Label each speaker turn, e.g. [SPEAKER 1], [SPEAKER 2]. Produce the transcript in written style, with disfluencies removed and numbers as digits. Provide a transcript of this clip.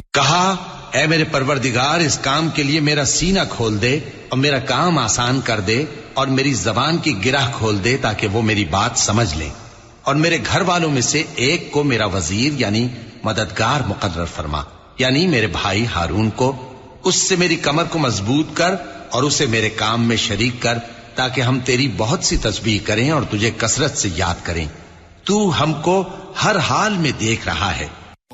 [SPEAKER 1] कहा, ऐ मेरे परवरदिगार, इस काम के लिए मेरा सीना खोल दे और मेरा काम आसान कर दे और मेरी जबान की गिरह खोल दे ताकि वो मेरी बात समझ ले, और मेरे घर वालों में से एक को मेरा वजीर यानी मददगार मुकर्रर फरमा, यानी मेरे भाई हारून को। उससे मेरी कमर को मजबूत कर और उसे मेरे काम में शरीक कर, ताकि हम तेरी बहुत सी तस्बीह करें और तुझे कसरत से याद करें। तू हमको हर हाल में देख रहा है।